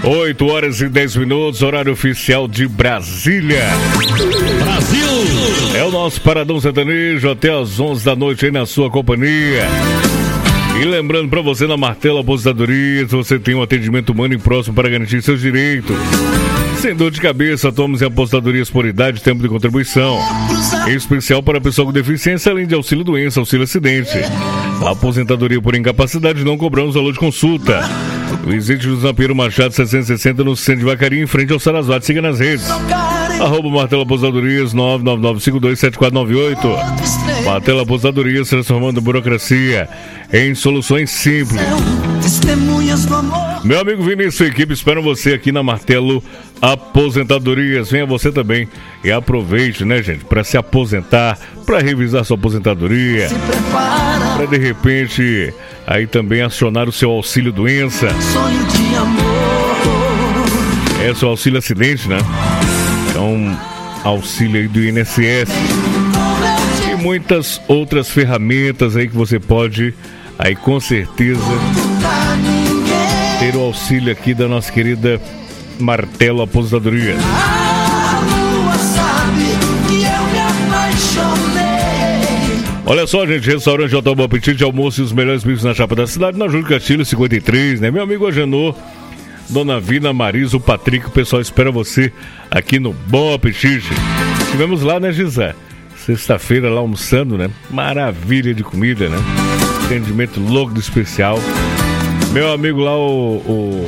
8h10, horário oficial de Brasília. Brasil! É o nosso Paradão Sertanejo até as 11 da noite aí na sua companhia. E lembrando para você, na Martelo Aposentadorias, você tem um atendimento humano e próximo para garantir seus direitos. Sem dor de cabeça, atuamos em aposentadorias por idade e tempo de contribuição. Em especial para pessoa com deficiência, além de auxílio doença, auxílio acidente. A aposentadoria por incapacidade, não cobramos valor de consulta. Visite-nos na Pinheiro Machado 660 no centro de Vacaria, em frente ao Sarasvati. Siga nas redes. @Martelo Aposentadorias 999527498. Martelo Aposentadorias, transformando a burocracia em soluções simples. Meu amigo Vinícius e sua equipe esperam você aqui na Martelo Aposentadorias. Venha você também e aproveite, né, gente, para se aposentar, para revisar sua aposentadoria, para de repente aí também acionar o seu auxílio doença. É seu auxílio acidente, né? Então, auxílio aí do INSS e muitas outras ferramentas aí que você pode aí com certeza ter o auxílio aqui da nossa querida Martelo Aposentadoria. Olha só, gente, restaurante Hotel Bom Apetite, almoço e os melhores bifes na chapa da cidade, na Júlio Castilho 53, né? Meu amigo Agenor, Dona Vina, Marisa, o Patrick, o pessoal espera você aqui no Bom Apetite. Estivemos lá, né, Gisé? Sexta-feira lá almoçando, né? Maravilha de comida, né? Atendimento louco do especial. Meu amigo lá, o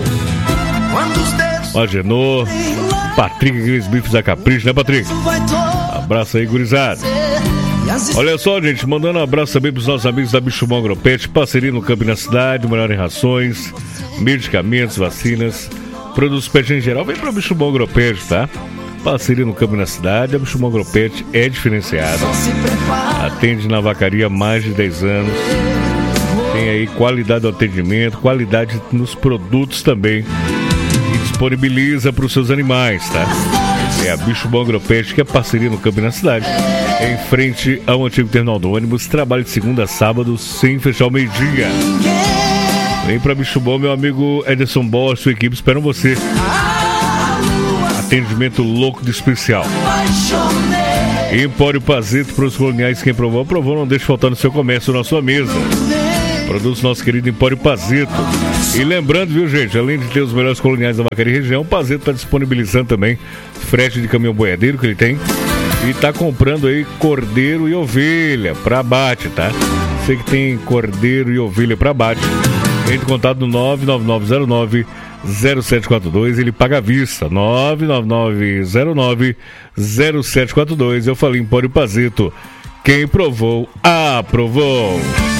Agenor, o Patrick, aqueles bifes da Capricho, né, Patrick? Abraço aí, gurizada. Olha só, gente, mandando um abraço também pros nossos amigos da Bicho Bom Agropet, parceria no campo e na cidade, melhor em rações, medicamentos, vacinas, produtos pet em geral. Vem pra Bicho Bom Agropet, tá? Parceria no campo e na cidade, a Bicho Bom Agropet é diferenciada. Atende na vacaria há mais de 10 anos. Tem aí qualidade do atendimento, qualidade nos produtos também. E disponibiliza para os seus animais, tá? É a Bicho Bom Agropet, que é parceria no campo e na cidade. Em frente ao antigo terminal do ônibus, trabalho de segunda a sábado, sem fechar o meio-dia. Vem pra Bicho Bom, meu amigo Ederson Bosch, sua equipe esperam você. Atendimento louco de especial. Empório Pazito para os coloniais, quem provou, aprovou, não deixe faltar no seu comércio, na sua mesa. Produtos nosso querido Empório Pazito. E lembrando, viu, gente, além de ter os melhores coloniais da Vacaria região, o Pazito está disponibilizando também frete de caminhão boiadeiro que ele tem. E tá comprando aí cordeiro e ovelha para abate, tá? Você que tem cordeiro e ovelha para abate, entre em contato no 99909-0742, ele paga à vista, 99909-0742. Eu falei Empório Pazito, quem provou, aprovou.